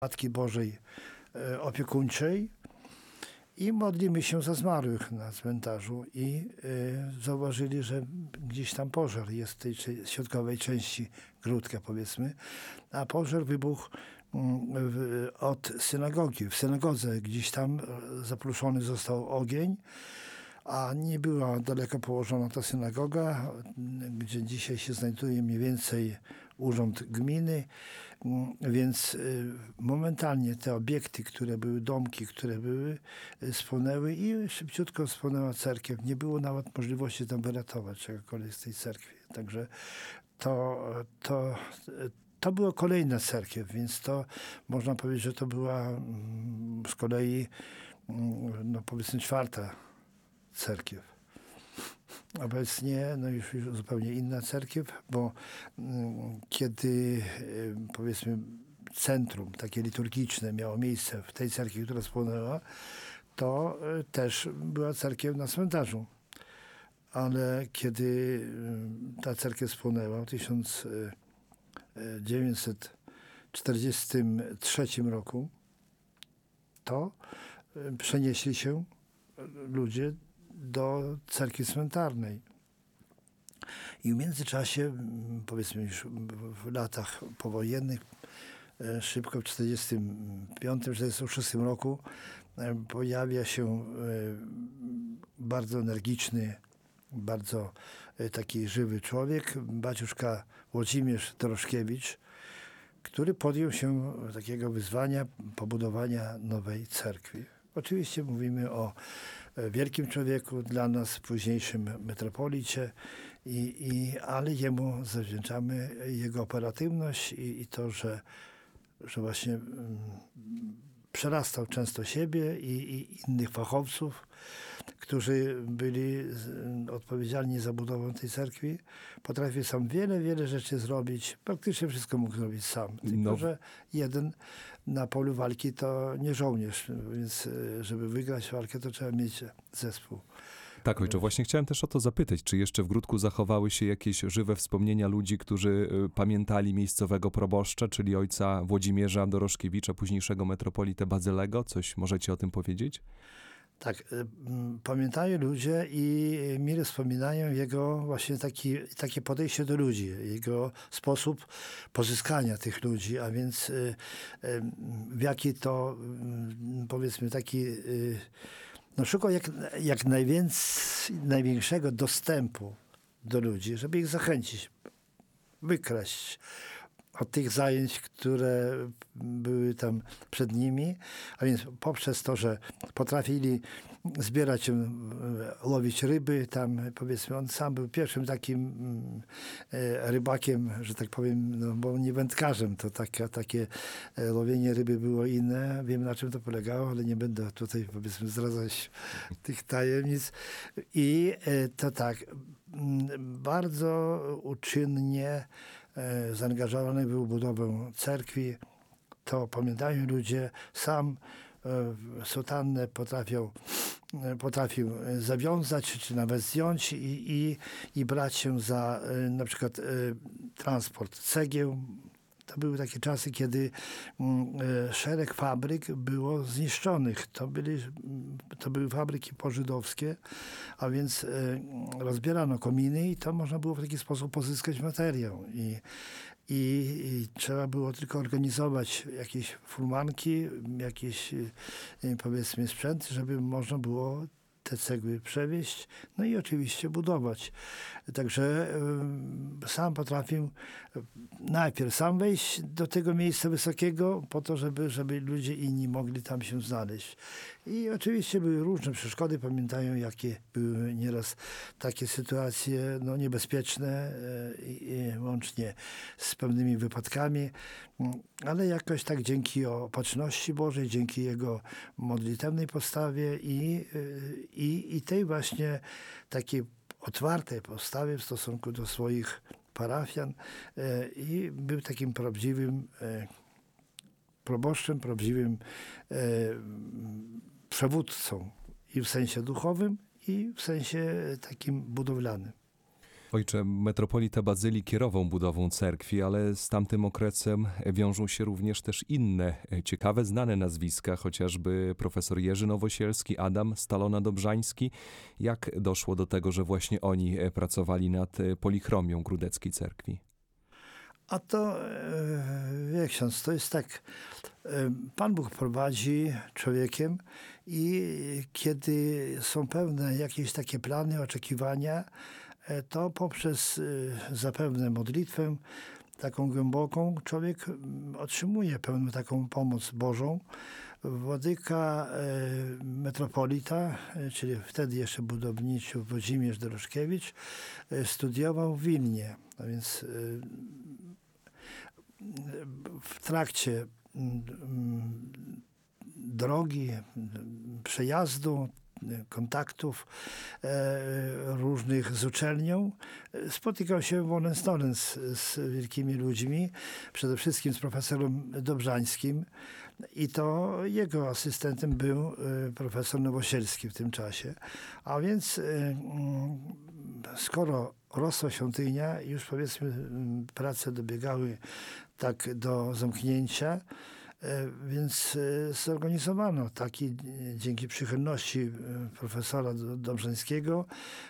Matki Bożej Opiekuńczej i modlimy się za zmarłych na cmentarzu i zauważyli, że gdzieś tam pożar jest w tej środkowej części Gródka, powiedzmy, a pożar wybuchł od synagogi. W synagodze gdzieś tam zapluszony został ogień, a nie była daleko położona ta synagoga, gdzie dzisiaj się znajduje mniej więcej urząd gminy, więc momentalnie te obiekty, które były, domki, które były, spłonęły i szybciutko spłonęła cerkiew. Nie było nawet możliwości tam wyratować czegokolwiek z tej cerkwi. Także to była kolejna cerkiew, więc to można powiedzieć, że to była z kolei, no powiedzmy, czwarta cerkiew. Obecnie już zupełnie inna cerkiew, bo kiedy powiedzmy centrum takie liturgiczne miało miejsce w tej cerkwi, która spłonęła, to też była cerkiew na cmentarzu. Ale kiedy ta cerkiew spłonęła w 1943 roku, to przenieśli się ludzie do cerkwi cmentarnej. I w międzyczasie, powiedzmy już w latach powojennych, szybko w 1945-1946 roku pojawia się bardzo energiczny, bardzo taki żywy człowiek, baciuszka Włodzimierz Dorożkiewicz, który podjął się takiego wyzwania pobudowania nowej cerkwi. Oczywiście mówimy o wielkim człowieku, dla nas późniejszym metropolicie, ale jemu zawdzięczamy jego operatywność i to, że właśnie przerastał często siebie i innych fachowców, którzy byli odpowiedzialni za budowę tej cerkwi. Potrafił sam wiele rzeczy zrobić. Praktycznie wszystko mógł zrobić sam. Tylko, że jeden na polu walki to nie żołnierz, więc żeby wygrać walkę, to trzeba mieć zespół. Tak, ojcze, właśnie chciałem też o to zapytać, czy jeszcze w Gródku zachowały się jakieś żywe wspomnienia ludzi, którzy pamiętali miejscowego proboszcza, czyli ojca Włodzimierza Dorożkiewicza, późniejszego metropolitę Bazylego? Coś możecie o tym powiedzieć? Tak, pamiętają ludzie i mile wspominają jego właśnie takie podejście do ludzi, jego sposób pozyskania tych ludzi, a więc w jaki to, powiedzmy, taki szukał jak największego dostępu do ludzi, żeby ich zachęcić, wykraść od tych zajęć, które były tam przed nimi, a więc poprzez to, że potrafili zbierać się, łowić ryby, tam powiedzmy on sam był pierwszym takim rybakiem, że tak powiem, bo nie wędkarzem, to takie łowienie ryby było inne. Wiem, na czym to polegało, ale nie będę tutaj, powiedzmy, zdradzać tych tajemnic. I to tak, bardzo uczynnie zaangażowany był w budowę cerkwi. To pamiętają ludzie. Sam sutannę potrafił zawiązać, czy nawet zdjąć i brać się za na przykład transport cegieł. To były takie czasy, kiedy szereg fabryk było zniszczonych. To były fabryki pożydowskie, a więc rozbierano kominy i to można było w taki sposób pozyskać materiał. I trzeba było tylko organizować jakieś furmanki, jakieś, powiedzmy, sprzęt, żeby można było te cegły przewieźć, no i oczywiście budować. Także sam potrafił najpierw sam wejść do tego miejsca wysokiego, po to, żeby ludzie inni mogli tam się znaleźć. I oczywiście były różne przeszkody, pamiętają, jakie były nieraz takie sytuacje niebezpieczne, łącznie z pewnymi wypadkami, ale jakoś tak dzięki opatrzności Bożej, dzięki jego modlitewnej postawie i tej właśnie takiej otwartej postawie w stosunku do swoich parafian i był takim prawdziwym proboszczem, prawdziwym przewódcą i w sensie duchowym, i w sensie takim budowlanym. Ojcze, metropolita Bazylii kierował budową cerkwi, ale z tamtym okresem wiążą się również też inne ciekawe, znane nazwiska, chociażby profesor Jerzy Nowosielski, Adam Stalona-Dobrzański. Jak doszło do tego, że właśnie oni pracowali nad polichromią grudeckiej cerkwi? A to, wie ksiądz, to jest tak, Pan Bóg prowadzi człowiekiem i kiedy są pewne jakieś takie plany, oczekiwania, to poprzez zapewne modlitwę taką głęboką człowiek otrzymuje pełną taką pomoc Bożą. Władyka metropolita, czyli wtedy jeszcze budowniczy Włodzimierz Dorożkiewicz, studiował w Wilnie. A więc w trakcie drogi, przejazdu, kontaktów różnych z uczelnią, spotykał się wolens nolens z wielkimi ludźmi, przede wszystkim z profesorem Dobrzańskim, i to jego asystentem był profesor Nowosielski w tym czasie. A więc skoro rosła świątynia, już powiedzmy prace dobiegały tak do zamknięcia, więc zorganizowano taki, dzięki przychylności profesora Dobrzańskiego,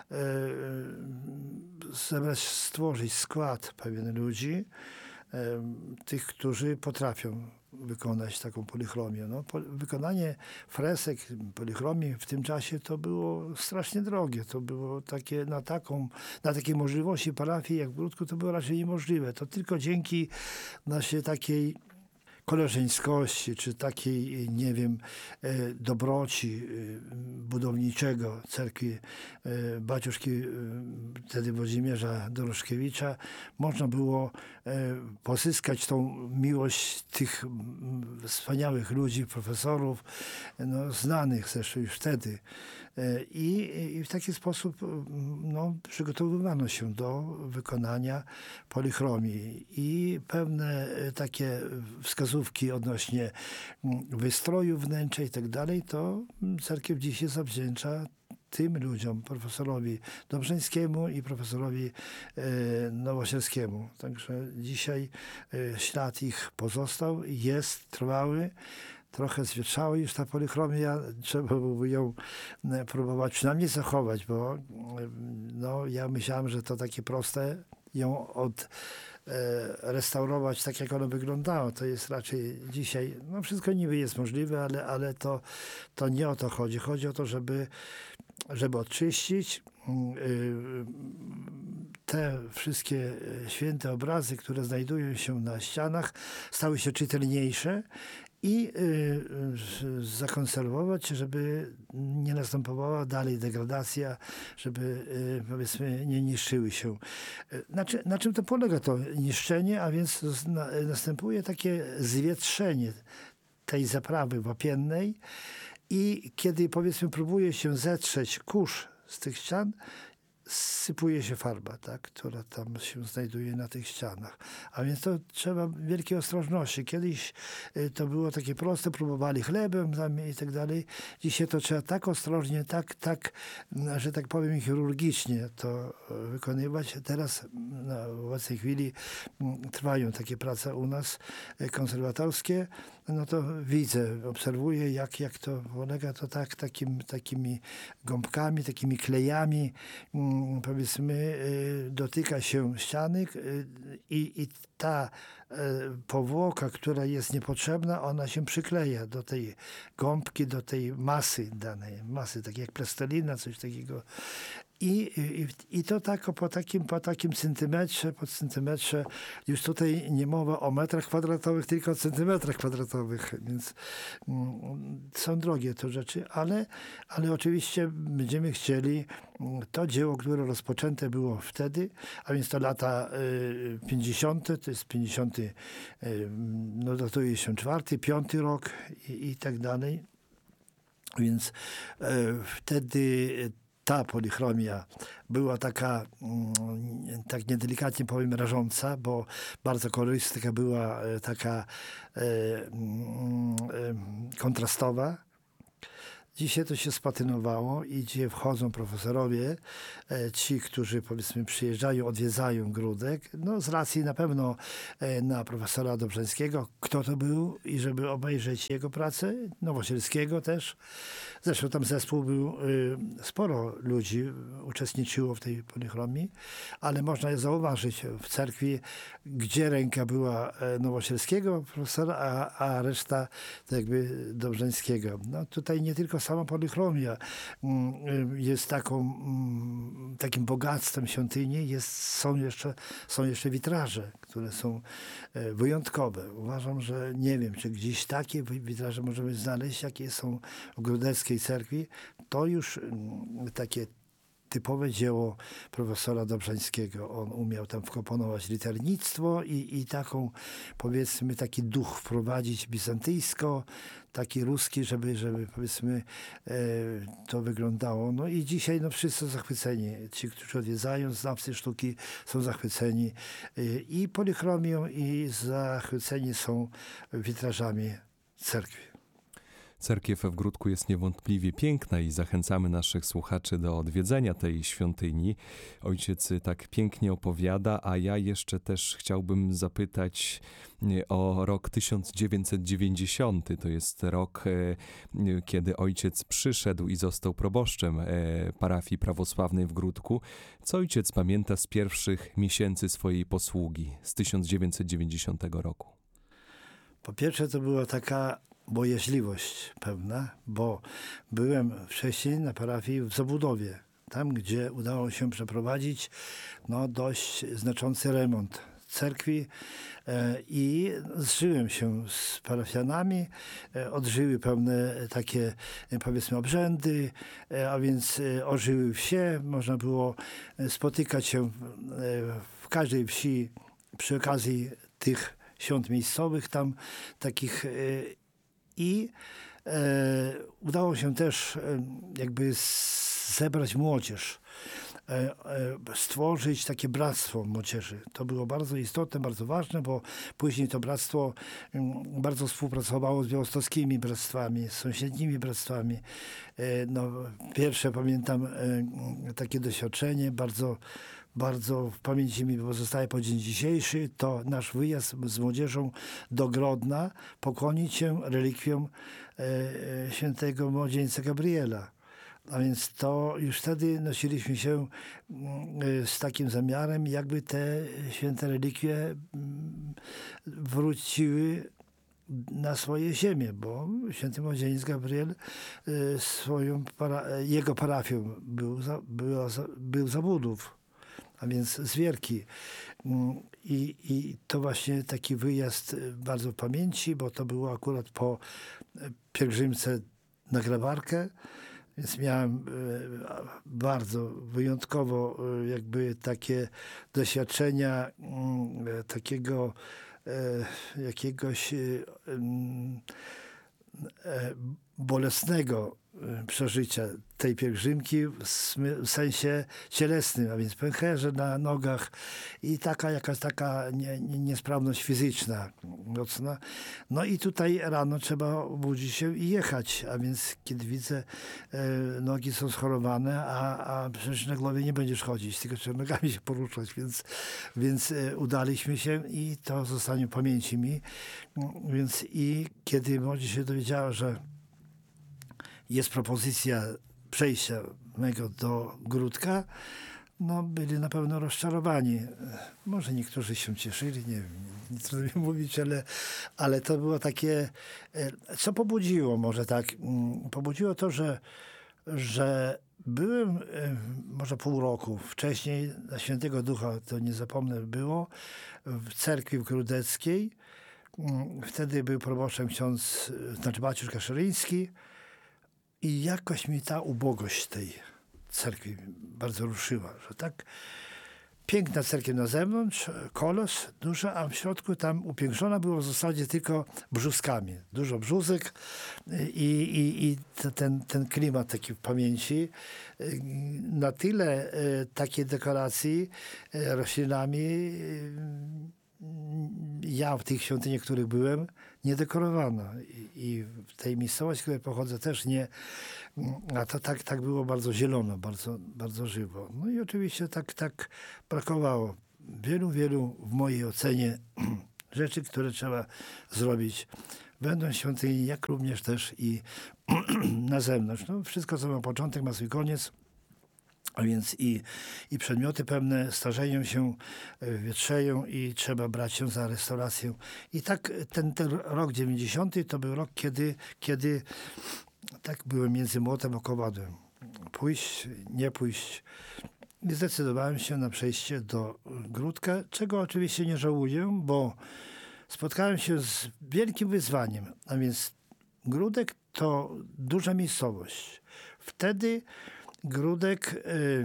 stworzyć skład pewien ludzi, tych, którzy potrafią wykonać taką polichromię. No, wykonanie fresek, polichromii w tym czasie to było strasznie drogie. To było takie, na takiej możliwości parafii jak w Gródku to było raczej niemożliwe. To tylko dzięki naszej takiej koleżeńskości, czy takiej, nie wiem, dobroci budowniczego cerkwi baciuszki wtedy Włodzimierza Dorożkiewicza, można było pozyskać tą miłość tych wspaniałych ludzi, profesorów, no, znanych zresztą już wtedy. I w taki sposób przygotowywano się do wykonania polichromii. I pewne takie wskazówki odnośnie wystroju wnętrza i tak dalej, to cerkiew dzisiaj zawdzięcza tym ludziom, profesorowi Dobrzańskiemu i profesorowi Nowosielskiemu. Także dzisiaj ślad ich pozostał, jest trwały. Trochę zwietrzały już ta polichromia, trzeba byłoby ją próbować przynajmniej zachować, bo ja myślałem, że to takie proste, ją restaurować tak, jak ono wyglądało. To jest raczej dzisiaj, wszystko niby jest możliwe, ale to nie o to chodzi. Chodzi o to, żeby oczyścić te wszystkie święte obrazy, które znajdują się na ścianach, stały się czytelniejsze i zakonserwować, żeby nie następowała dalej degradacja, żeby powiedzmy nie niszczyły się. Na czym to polega to niszczenie? A więc następuje takie zwietrzenie tej zaprawy wapiennej i kiedy powiedzmy próbuje się zetrzeć kurz z tych ścian, sypuje się farba, tak, która tam się znajduje na tych ścianach. A więc to trzeba wielkiej ostrożności. Kiedyś to było takie proste, próbowali chlebem tam i tak dalej. Dzisiaj to trzeba tak ostrożnie, tak, że tak powiem, chirurgicznie to wykonywać. Teraz na obecnej chwili trwają takie prace u nas konserwatorskie. No to widzę, obserwuję, jak to polega, to tak, takimi gąbkami, takimi klejami, powiedzmy, dotyka się ściany i ta powłoka, która jest niepotrzebna, ona się przykleja do tej gąbki, do tej masy danej, tak jak plastelina, coś takiego. I to tak po takim centymetrze, po centymetrze, już tutaj nie mowa o metrach kwadratowych, tylko o centymetrach kwadratowych, więc są drogie to rzeczy, ale oczywiście będziemy chcieli to dzieło, które rozpoczęte było wtedy, a więc to lata 50., to jest 50., datuje się 4., 5. rok i tak dalej. Więc wtedy ta polichromia była taka, tak niedelikatnie powiem, rażąca, bo bardzo kolorystyka była taka kontrastowa. Dzisiaj to się spatynowało i gdzie wchodzą profesorowie, ci, którzy powiedzmy przyjeżdżają, odwiedzają Gródek, no z racji na pewno na profesora Dobrzańskiego, kto to był i żeby obejrzeć jego pracę, Nowosielskiego też. Zresztą tam zespół był, sporo ludzi uczestniczyło w tej polichromii, ale można zauważyć w cerkwi, gdzie ręka była Nowosielskiego profesora, a reszta to jakby Dobrzańskiego. No tutaj nie tylko sama polichromia jest takim bogactwem świątyni, są jeszcze witraże, które są wyjątkowe. Uważam, że nie wiem, czy gdzieś takie witraże możemy znaleźć, jakie są w Gródeckiej cerkwi. To już takie typowe dzieło profesora Dobrzańskiego. On umiał tam wkomponować liternictwo i taką, powiedzmy, taki duch wprowadzić bizantyjsko, taki ruski, żeby powiedzmy to wyglądało. No i dzisiaj wszyscy są zachwyceni. Ci, którzy odwiedzają, znawcy sztuki są zachwyceni i polichromią, i zachwyceni są witrażami cerkwi. Cerkiew w Gródku jest niewątpliwie piękna i zachęcamy naszych słuchaczy do odwiedzenia tej świątyni. Ojciec tak pięknie opowiada, a ja jeszcze też chciałbym zapytać o rok 1990. To jest rok, kiedy ojciec przyszedł i został proboszczem parafii prawosławnej w Gródku. Co ojciec pamięta z pierwszych miesięcy swojej posługi z 1990 roku? Po pierwsze to była taka bojaźliwość pewna, bo byłem wcześniej na parafii w Zabudowie, tam gdzie udało się przeprowadzić dość znaczący remont cerkwi i zżyłem się z parafianami, odżyły pewne takie, powiedzmy, obrzędy, a więc ożyły wsie, można było spotykać się w każdej wsi przy okazji tych świąt miejscowych tam takich i udało się też jakby zebrać młodzież, stworzyć takie bractwo młodzieży. To było bardzo istotne, bardzo ważne, bo później to bractwo bardzo współpracowało z białostockimi bractwami, z sąsiednimi bractwami. Pierwsze pamiętam takie doświadczenie, bardzo w pamięci mi pozostaje po dzień dzisiejszy, to nasz wyjazd z młodzieżą do Grodna, pokłonić się relikwiom świętego młodzieńca Gabriela. A więc to już wtedy nosiliśmy się z takim zamiarem, jakby te święte relikwie wróciły na swoje ziemię, bo święty młodzieniec Gabriel jego parafią był Zabudów, a więc z Wierki. I to właśnie taki wyjazd bardzo w pamięci, bo to było akurat po pielgrzymce na Grabarkę, więc miałem bardzo wyjątkowo jakby takie doświadczenia takiego jakiegoś bolesnego przeżycia tej pielgrzymki w sensie cielesnym, a więc pęcherze na nogach i jakaś taka niesprawność fizyczna mocna. No i tutaj rano trzeba obudzić się i jechać, a więc kiedy widzę, nogi są schorowane, a przecież na głowie nie będziesz chodzić, tylko trzeba nogami się poruszać, więc udaliśmy się i to zostanie w pamięci mi. Więc i kiedy młodzież się dowiedziała, że jest propozycja przejścia mego do Gródka, byli na pewno rozczarowani. Może niektórzy się cieszyli, nie wiem, nie trudno mi mówić, ale to było takie, co pobudziło może tak, pobudziło to, że byłem może pół roku wcześniej na Świętego Ducha, to nie zapomnę, było w cerkwi gródeckiej. Wtedy był proboszczem Baciusz Kaszyryński. I jakoś mi ta ubogość tej cerkwi bardzo ruszyła, że tak piękna cerkiew na zewnątrz, kolos duża, a w środku tam upiększona było w zasadzie tylko brzuskami. Dużo brzusek i ten klimat taki w pamięci. Na tyle takiej dekoracji roślinami ja w tych świątyniach, w których byłem, nie dekorowano. I w tej miejscowości, z której pochodzę, też nie. A to tak było bardzo zielono, bardzo, bardzo żywo. No i oczywiście tak brakowało wielu w mojej ocenie rzeczy, które trzeba zrobić. Będą świątyni, jak również też i na zewnątrz. No, wszystko, co ma początek, ma swój koniec. A więc i przedmioty pewne starzeją się, wietrzeją i trzeba brać się za restaurację. I tak ten rok 90 to był rok, kiedy tak byłem między młotem a kowadłem. Pójść, nie pójść. I zdecydowałem się na przejście do Gródka, czego oczywiście nie żałuję, bo spotkałem się z wielkim wyzwaniem. A więc Gródek to duża miejscowość. Wtedy Gródek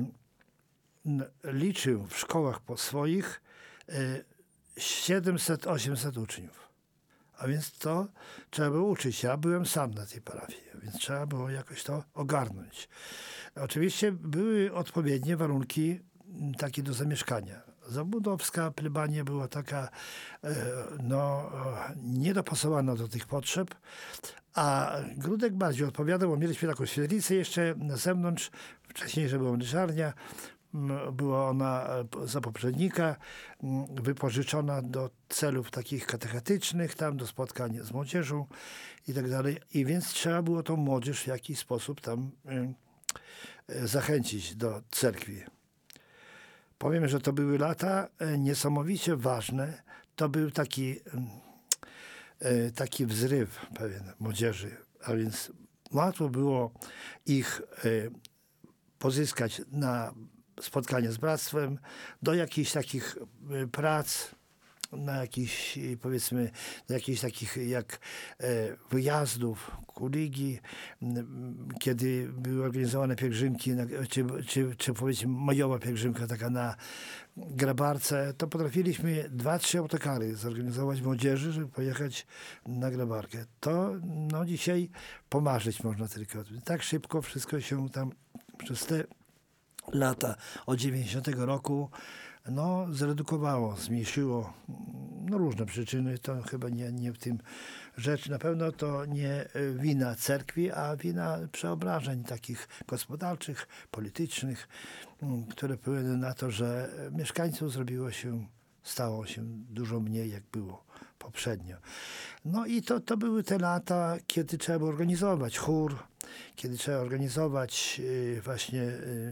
liczył w szkołach po swoich 700-800 uczniów. A więc to trzeba było uczyć. Ja byłem sam na tej parafii, więc trzeba było jakoś to ogarnąć. Oczywiście były odpowiednie warunki takie do zamieszkania. Zabudowska plebania była taka niedopasowana do tych potrzeb, a Gródek bardziej odpowiadał, bo mieliśmy taką świetlicę jeszcze na zewnątrz, wcześniej, że była mleczarnia, była ona za poprzednika, wypożyczona do celów takich katechetycznych, tam do spotkań z młodzieżą i tak dalej. I więc trzeba było tą młodzież w jakiś sposób tam zachęcić do cerkwi. Powiem, że to były lata niesamowicie ważne. To był taki wzryw pewien młodzieży, a więc łatwo było ich pozyskać na spotkanie z bractwem, do jakichś takich prac, na jakichś, powiedzmy, do jakichś takich jak wyjazdów, kuligi, kiedy były organizowane pielgrzymki, czy powiedzmy majowa pielgrzymka taka na Grabarce, to potrafiliśmy 2-3 autokary zorganizować młodzieży, żeby pojechać na Grabarkę. To dzisiaj pomarzyć można tylko. Tak szybko wszystko się tam przez te lata od 90 roku zredukowało, zmniejszyło. Różne przyczyny, to chyba nie w tym rzecz. Na pewno to nie wina cerkwi, a wina przeobrażeń takich gospodarczych, politycznych, które wpłynęły na to, że mieszkańców stało się dużo mniej, jak było poprzednio. No i to były te lata, kiedy trzeba było organizować chór, kiedy trzeba organizować właśnie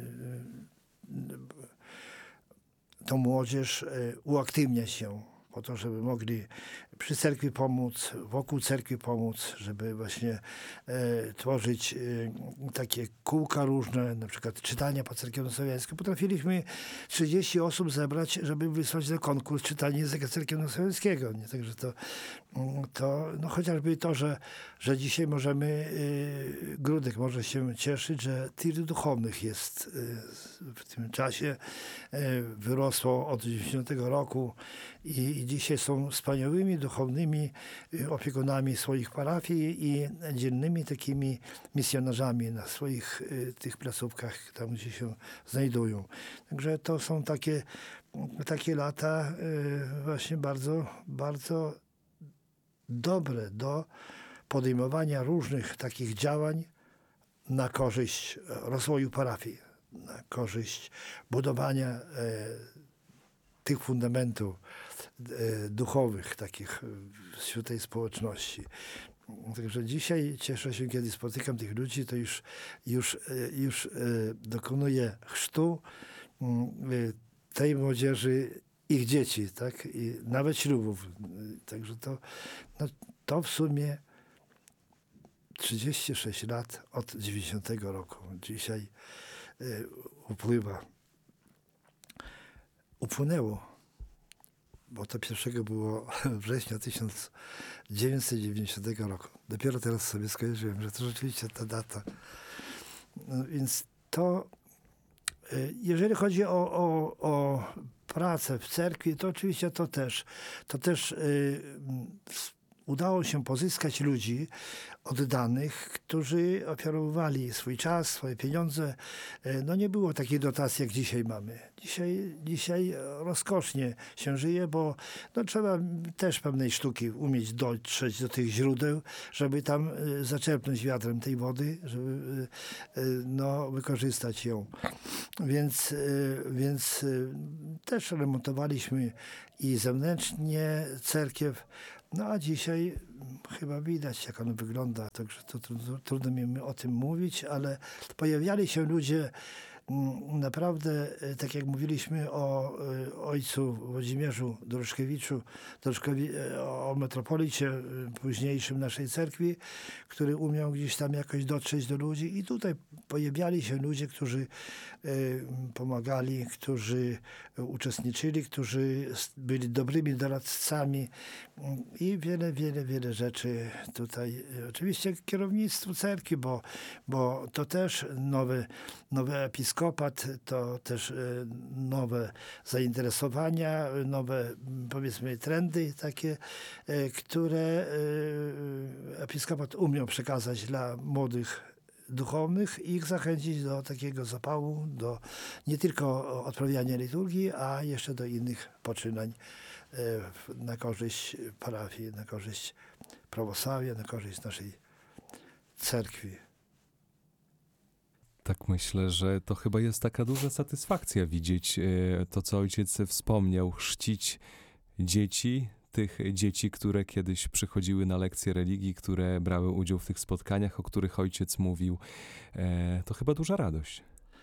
tą młodzież, uaktywniać się po to, żeby mogli przy cerkwi pomóc, wokół cerkwi pomóc, żeby właśnie tworzyć takie kółka różne, na przykład czytania po cerkiewnosłowiańsku. Potrafiliśmy 30 osób zebrać, żeby wysłać na konkurs czytania języka cerkiewnosłowiańskiego. Także to chociażby to, że dzisiaj Gródek może się cieszyć, że tir duchownych jest w tym czasie, wyrosło od 90 roku i dzisiaj są wspaniałymi duchownymi opiekunami swoich parafii i dzielnymi takimi misjonarzami na swoich tych placówkach, tam gdzie się znajdują. Także to są takie lata właśnie bardzo, bardzo dobre do podejmowania różnych takich działań na korzyść rozwoju parafii, na korzyść budowania tych fundamentów duchowych takich wśród tej społeczności. Także dzisiaj cieszę się, kiedy spotykam tych ludzi, to już dokonuję chrztu tej młodzieży, ich dzieci, tak? I nawet ślubów. Także to w sumie 36 lat od 90 roku. Dzisiaj upłynęło, bo to 1 było września 1990 roku. Dopiero teraz sobie skojarzyłem, że to rzeczywiście ta data. Więc to, jeżeli chodzi o pracę w cerkwi, to oczywiście to też udało się pozyskać ludzi oddanych, którzy ofiarowywali swój czas, swoje pieniądze. No nie było takiej dotacji, jak dzisiaj mamy. Dzisiaj rozkosznie się żyje, bo no, trzeba też pewnej sztuki umieć dotrzeć do tych źródeł, żeby tam zaczerpnąć wiatrem tej wody, żeby no, wykorzystać ją. Więc też remontowaliśmy i zewnętrznie cerkiew. No a dzisiaj chyba widać, jak ono wygląda, także to trudno mi o tym mówić, ale pojawiali się ludzie naprawdę, tak jak mówiliśmy o ojcu Włodzimierzu Doroszkiewiczu, o metropolicie późniejszym naszej cerkwi, który umiał gdzieś tam jakoś dotrzeć do ludzi i tutaj pojawiali się ludzie, którzy pomagali, którzy uczestniczyli, którzy byli dobrymi doradcami i wiele rzeczy tutaj. Oczywiście kierownictwu cerkwi, bo to też nowy episkopat, to też nowe zainteresowania, nowe powiedzmy trendy takie, które episkopat umiał przekazać dla młodych duchownych i ich zachęcić do takiego zapału, do nie tylko odprawiania liturgii, a jeszcze do innych poczynań na korzyść parafii, na korzyść prawosławia, na korzyść naszej cerkwi. Tak myślę, że to chyba jest taka duża satysfakcja widzieć to, co ojciec wspomniał, chrzcić dzieci, tych dzieci, które kiedyś przychodziły na lekcje religii, które brały udział w tych spotkaniach, o których ojciec mówił. To chyba duża radość.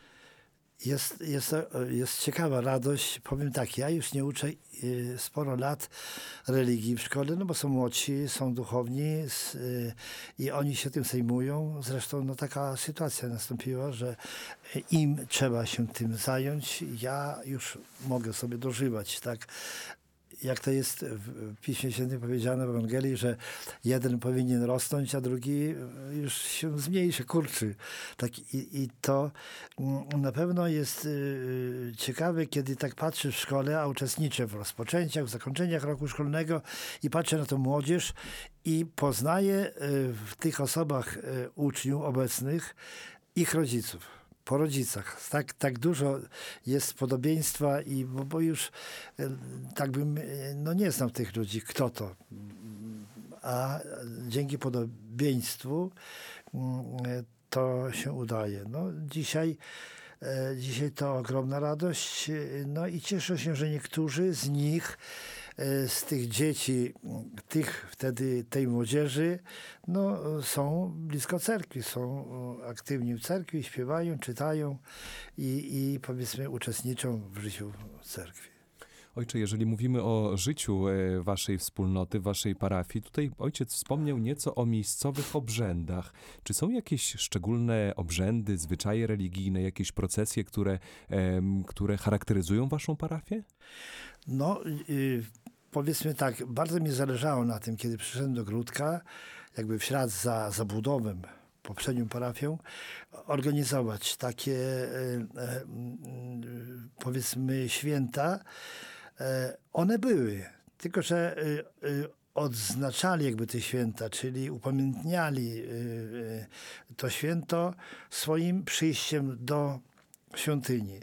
Jest ciekawa radość. Powiem tak, ja już nie uczę sporo lat religii w szkole, no bo są młodsi, są duchowni i oni się tym zajmują. Zresztą no, taka sytuacja nastąpiła, że im trzeba się tym zająć. Ja już mogę sobie dożywać, tak? Jak to jest w Piśmie Świętym powiedziane w Ewangelii, że jeden powinien rosnąć, a drugi już się zmniejszy, kurczy. Tak, i to na pewno jest ciekawe, kiedy tak patrzę w szkole, a uczestniczę w rozpoczęciach, w zakończeniach roku szkolnego i patrzę na tą młodzież i poznaję w tych osobach uczniów obecnych ich rodziców. Po rodzicach. Tak dużo jest podobieństwa bo już tak bym no nie znam tych ludzi, kto to. A dzięki podobieństwu to się udaje. No, dzisiaj to ogromna radość. No i cieszę się, że niektórzy z nich, z tych dzieci, tej młodzieży, no, są blisko cerkwi, są aktywni w cerkwi, śpiewają, czytają i powiedzmy uczestniczą w życiu cerkwi. Ojcze, jeżeli mówimy o życiu waszej wspólnoty, waszej parafii, tutaj ojciec wspomniał nieco o miejscowych obrzędach. Czy są jakieś szczególne obrzędy, zwyczaje religijne, jakieś procesje, które charakteryzują waszą parafię? No, powiedzmy tak, bardzo mi zależało na tym, kiedy przyszedłem do Gródka, jakby w ślad za zabudową poprzednią parafią, organizować takie powiedzmy święta. One były, tylko że odznaczali jakby te święta, czyli upamiętniali to święto swoim przyjściem do świątyni.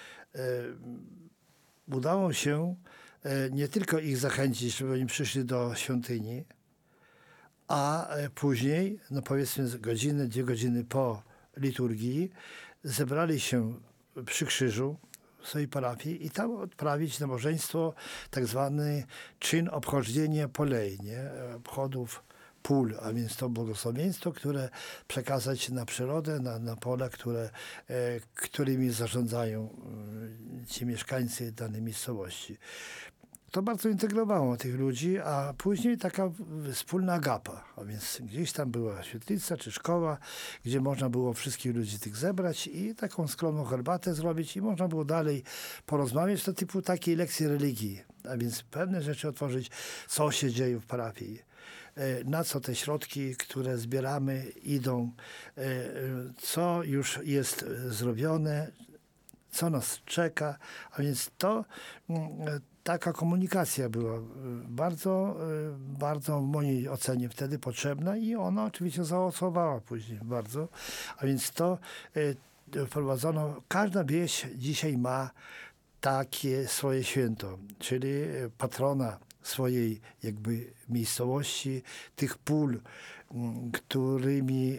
Udało się nie tylko ich zachęcić, żeby oni przyszli do świątyni, a później, no powiedzmy godzinę, 2 godziny po liturgii, zebrali się przy krzyżu w swojej parafii i tam odprawić nabożeństwo, tak zwany czyn obchodzenia polei, nie? Obchodów pól, a więc to błogosławieństwo, które przekazać na przyrodę, na pola, którymi zarządzają ci mieszkańcy danej miejscowości. To bardzo integrowało tych ludzi, a później taka wspólna agapa, a więc gdzieś tam była świetlica czy szkoła, gdzie można było wszystkich ludzi tych zebrać i taką skromną herbatę zrobić i można było dalej porozmawiać, to typu takiej lekcji religii, a więc pewne rzeczy otworzyć, co się dzieje w parafii, na co te środki, które zbieramy, idą, co już jest zrobione, co nas czeka, a więc taka komunikacja była bardzo w mojej ocenie wtedy potrzebna i ona oczywiście zaowocowała później bardzo. A więc to wprowadzono, każda wieś dzisiaj ma takie swoje święto, czyli patrona swojej jakby miejscowości, tych pól, którymi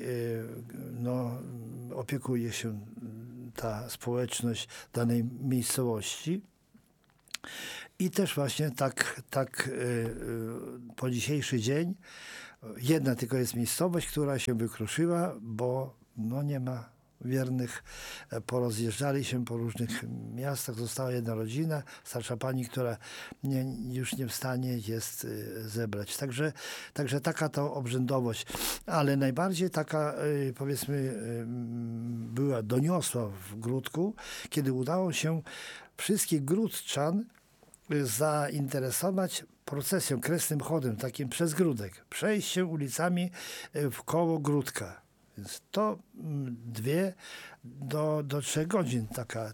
opiekuje się ta społeczność danej miejscowości. I też właśnie tak po dzisiejszy dzień jedna tylko jest miejscowość, która się wykruszyła, bo nie ma wiernych, porozjeżdżali się po różnych miastach, została jedna rodzina, starsza pani, która już nie w stanie jest zebrać. Także taka to obrzędowość, ale najbardziej taka powiedzmy była doniosła w Gródku, kiedy udało się wszystkich gródczan zainteresować procesją, kresnym chodem, takim przez Gródek, przejściem ulicami w koło Gródka. Więc to 2 do 3 godzin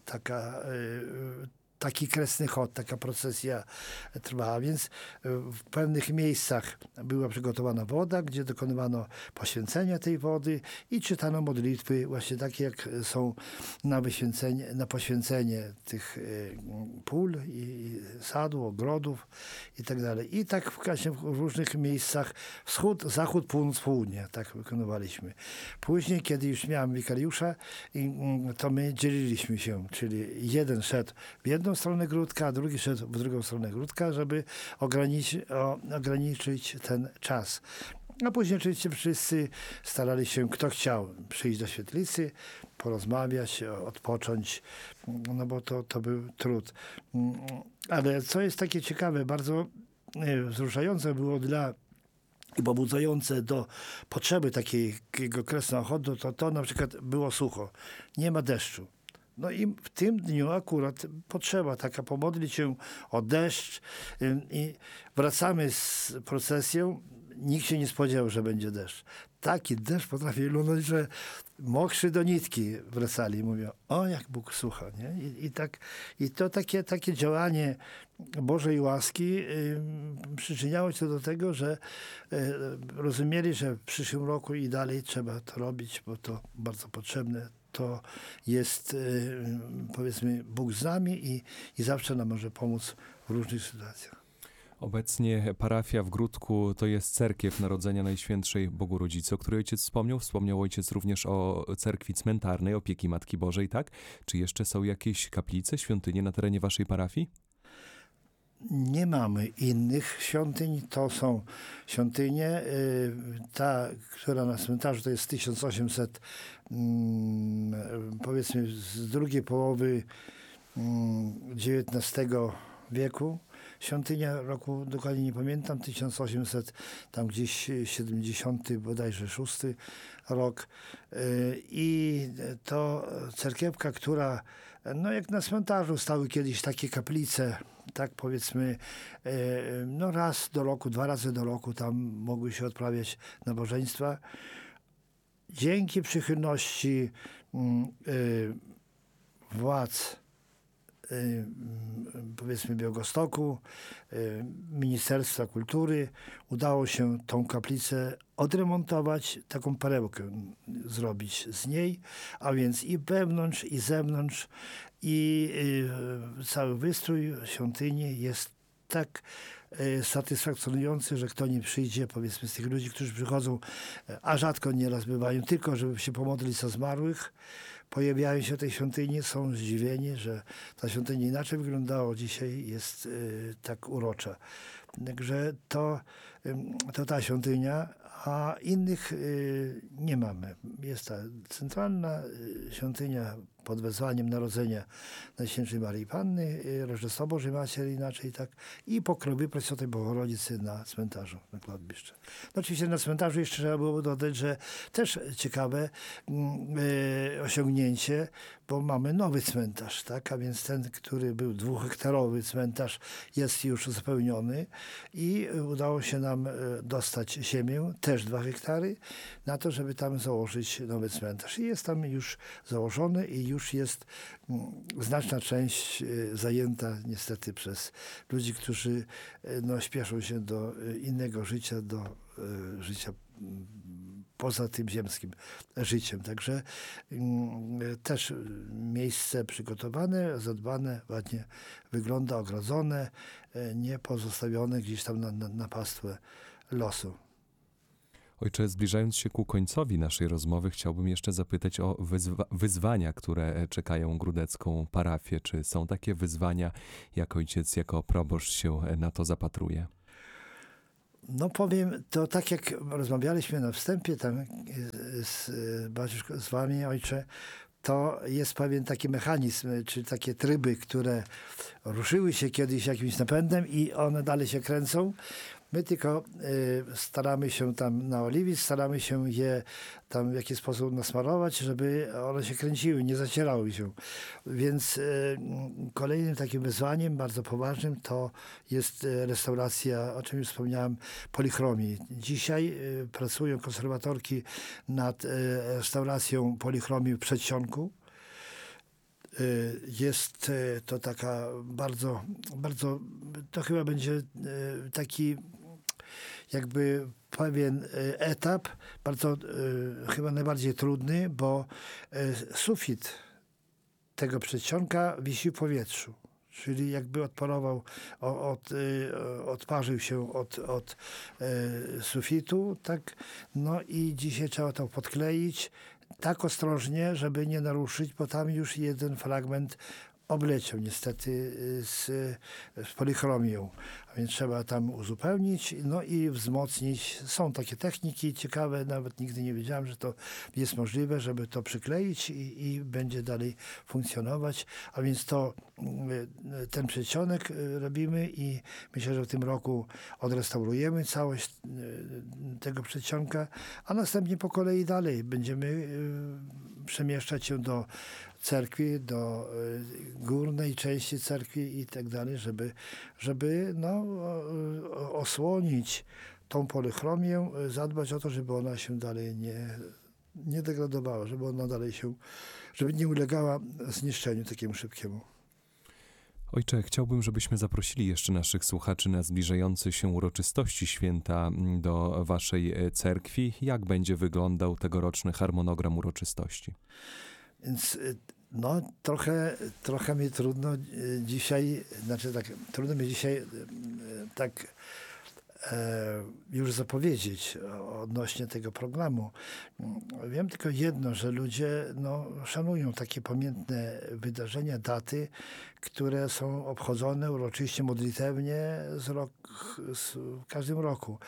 taki kresny chod, taka procesja trwała. Więc w pewnych miejscach była przygotowana woda, gdzie dokonywano poświęcenia tej wody i czytano modlitwy właśnie takie, jak są na poświęcenie tych pól i sadu, ogrodów i tak dalej. I tak w różnych miejscach wschód, zachód, północ, południe tak wykonywaliśmy. Później, kiedy już miałem wikariusza, to my dzieliliśmy się, czyli jeden szedł w jedną stronę Gródka, a drugi szedł w drugą stronę Gródka, żeby ograniczyć ten czas. A później oczywiście wszyscy starali się, kto chciał przyjść do świetlicy, porozmawiać, odpocząć, bo to był trud. Ale co jest takie ciekawe, bardzo wzruszające było i pobudzające do potrzeby takiego kresnego chodu, to na przykład było sucho, nie ma deszczu. No i w tym dniu akurat potrzeba taka pomodlić się o deszcz i wracamy z procesją. Nikt się nie spodziewał, że będzie deszcz. Taki deszcz potrafi lunąć, że mokrzy do nitki wracali. Mówią, o jak Bóg słucha. Nie? I to takie działanie Bożej łaski przyczyniało się do tego, że rozumieli, że w przyszłym roku i dalej trzeba to robić, bo to bardzo potrzebne. To jest, powiedzmy, Bóg z nami i zawsze nam może pomóc w różnych sytuacjach. Obecnie parafia w Gródku to jest cerkiew Narodzenia Najświętszej Bogu Rodzicy, o której ojciec wspomniał. Wspomniał ojciec również o cerkwi cmentarnej, Opieki Matki Bożej, tak? Czy jeszcze są jakieś kaplice, świątynie na terenie waszej parafii? Nie mamy innych świątyń. To są świątynie. Ta, która na cmentarzu, to jest 1800, powiedzmy z drugiej połowy XIX wieku. Świątynia, roku dokładnie nie pamiętam, 1800, tam gdzieś 70 bodajże 6 rok. I to cerkiewka, która, jak na cmentarzu stały kiedyś takie kaplice, tak powiedzmy, raz do roku, 2 razy do roku tam mogły się odprawiać nabożeństwa. Dzięki przychylności władz powiedzmy Białegostoku, Ministerstwa Kultury, udało się tą kaplicę odremontować, taką perełkę zrobić z niej, a więc i wewnątrz, i zewnątrz, i cały wystrój świątyni jest tak satysfakcjonujący, że kto nie przyjdzie, powiedzmy z tych ludzi, którzy przychodzą, a rzadko nieraz bywają, tylko żeby się pomodlić za zmarłych, pojawiają się w tej świątyni, są zdziwieni, że ta świątynia inaczej wyglądała, dzisiaj jest tak urocza. Także to ta świątynia, a innych nie mamy. Jest ta centralna świątynia pod wezwaniem Narodzenia Najświętszej Maryi Panny, Rożestwo Bożej Matери inaczej, tak, i pokrowy Preczystej Bogorodicy na cmentarzu, na kладбище. No oczywiście na cmentarzu jeszcze trzeba było dodać, że też ciekawe osiągnięcie, bo mamy nowy cmentarz, tak, a więc ten, który był 2-hektarowy cmentarz, jest już uzupełniony i udało się nam dostać ziemię, też 2 hektary, na to, żeby tam założyć nowy cmentarz. I jest tam już założony i już już jest znaczna część zajęta niestety przez ludzi, którzy no, śpieszą się do innego życia, do życia poza tym ziemskim życiem. Także też miejsce przygotowane, zadbane, ładnie wygląda, ogrodzone, nie pozostawione gdzieś tam na pastwę losu. Ojcze, zbliżając się ku końcowi naszej rozmowy, chciałbym jeszcze zapytać o wyzwania, które czekają grudecką parafię. Czy są takie wyzwania, jak ojciec, jako proboszcz się na to zapatruje? No powiem, to tak jak rozmawialiśmy na wstępie tam z wami, ojcze, to jest pewien taki mechanizm, czy takie tryby, które ruszyły się kiedyś jakimś napędem i one dalej się kręcą. My tylko staramy się tam naoliwić, staramy się je tam w jakiś sposób nasmarować, żeby one się kręciły, nie zacierały się. Więc kolejnym takim wyzwaniem bardzo poważnym to jest restauracja, o czym już wspomniałem, polichromii. Dzisiaj pracują konserwatorki nad restauracją polichromii w przedsionku. Jest to taka bardzo, bardzo, to chyba będzie taki jakby pewien etap, bardzo chyba najbardziej trudny, bo sufit tego przedsionka wisi w powietrzu. Czyli jakby odparował, odparzył się od sufitu, tak? No i dzisiaj trzeba to podkleić tak ostrożnie, żeby nie naruszyć, bo tam już jeden fragment obleciał niestety z polichromią. A więc trzeba tam uzupełnić, no i wzmocnić. Są takie techniki ciekawe, nawet nigdy nie wiedziałem, że to jest możliwe, żeby to przykleić i będzie dalej funkcjonować. A więc ten przedsionek robimy i myślę, że w tym roku odrestaurujemy całość tego przedsionka, a następnie po kolei dalej będziemy przemieszczać się do cerkwi, do górnej części cerkwi i tak dalej, żeby no, osłonić tą polychromię, zadbać o to, żeby ona się dalej nie degradowała, żeby ona dalej żeby nie ulegała zniszczeniu takiemu szybkiemu. Ojcze, chciałbym, żebyśmy zaprosili jeszcze naszych słuchaczy na zbliżające się uroczystości święta do waszej cerkwi. Jak będzie wyglądał tegoroczny harmonogram uroczystości? Więc no trochę mi trudno dzisiaj, trudno mi dzisiaj tak już zapowiedzieć odnośnie tego programu. Wiem tylko jedno, że ludzie szanują takie pamiętne wydarzenia, daty, które są obchodzone uroczyście, modlitewnie w każdym roku.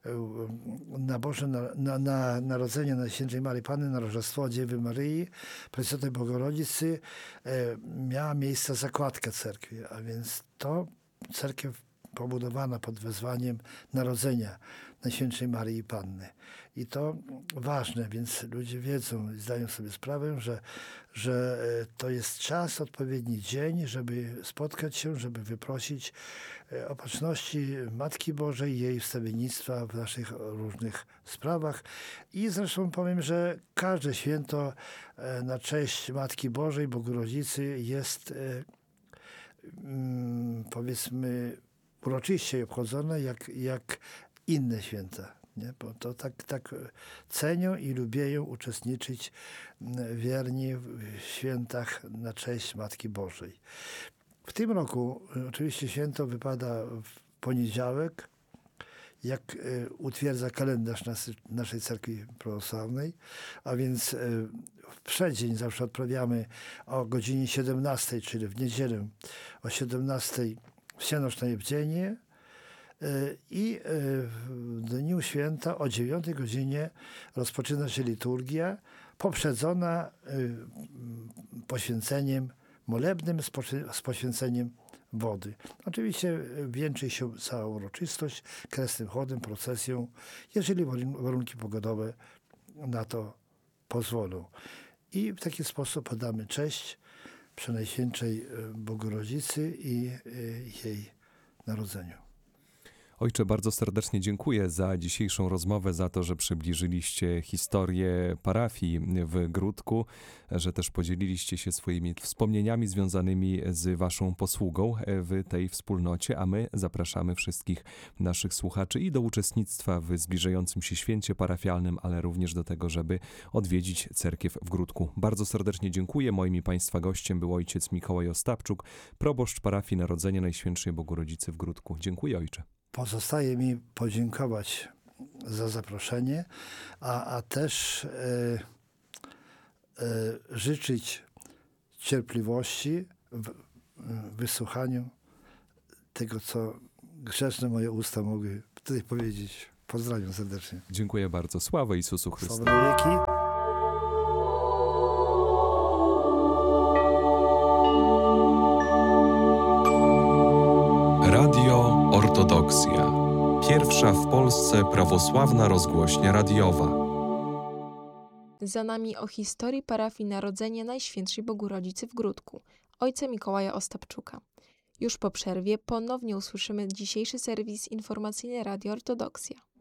Na Narodzenie Najświętszej Maryi Panny, na Rożestwo Dziewy Maryi, Preczystej Bogorodzicy miała miejsce zakładka cerkwi, a więc to cerkiew pobudowana pod wezwaniem Narodzenia Najświętszej Maryi Panny. I to ważne, więc ludzie wiedzą i zdają sobie sprawę, że to jest czas, odpowiedni dzień, żeby spotkać się, żeby wyprosić opatrzności Matki Bożej, jej wstawiennictwa w naszych różnych sprawach. I zresztą powiem, że każde święto na cześć Matki Bożej, Bogu-Rodzicy jest powiedzmy uroczyście obchodzone jak inne święta. Nie? Bo to tak cenią i lubieją uczestniczyć wierni w świętach na cześć Matki Bożej. W tym roku oczywiście święto wypada w poniedziałek, jak utwierdza kalendarz naszej cerkwi prawosławnej, a więc w przeddzień zawsze odprawiamy o godzinie 17, czyli w niedzielę o 17 Wsienoczne Bdzienie i w dniu święta o 9 godzinie rozpoczyna się liturgia poprzedzona poświęceniem molebnym z poświęceniem wody. Oczywiście wieńczy się cała uroczystość kresnym chodem, procesją, jeżeli warunki pogodowe na to pozwolą. I w taki sposób podamy cześć Przenajświętszej Bogorodzicy i jej narodzeniu. Ojcze, bardzo serdecznie dziękuję za dzisiejszą rozmowę, za to, że przybliżyliście historię parafii w Gródku, że też podzieliliście się swoimi wspomnieniami związanymi z waszą posługą w tej wspólnocie, a my zapraszamy wszystkich naszych słuchaczy i do uczestnictwa w zbliżającym się święcie parafialnym, ale również do tego, żeby odwiedzić cerkiew w Gródku. Bardzo serdecznie dziękuję. Moim i Państwa gościem był ojciec Mikołaj Ostapczuk, proboszcz parafii Narodzenia Najświętszej Bogu-Rodzicy w Gródku. Dziękuję, ojcze. Pozostaje mi podziękować za zaproszenie, a też życzyć cierpliwości w wysłuchaniu tego, co grzeszne moje usta mogły tutaj powiedzieć. Pozdrawiam serdecznie. Dziękuję bardzo. Sława Jezusu Chrystu. Sława na wieki. Radio Ortodoksja. Pierwsza w Polsce prawosławna rozgłośnia radiowa. Za nami o historii parafii Narodzenia Najświętszej Bogu-Rodzicy w Gródku, ojca Mikołaja Ostapczuka. Już po przerwie ponownie usłyszymy dzisiejszy serwis informacyjny Radio Ortodoksja.